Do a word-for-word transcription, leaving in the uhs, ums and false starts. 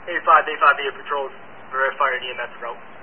eighty-five, eighty-five, eight patrols, verify your E M S route.